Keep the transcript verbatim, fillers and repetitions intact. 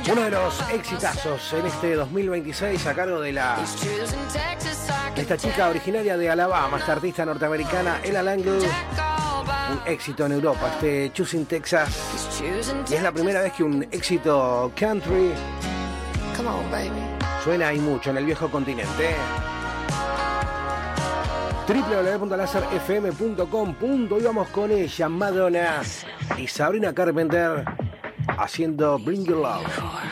Uno de los exitazos en este dos mil veintiséis a cargo de la de esta chica originaria de Alabama, esta artista norteamericana, Ella Langley. Un éxito en Europa, este Choosing Texas. Y es la primera vez que un éxito country suena y mucho en el viejo continente. doble u doble u doble u punto laser f m punto com. Y vamos con ella, Madonna y Sabrina Carpenter haciendo Bring Your Love.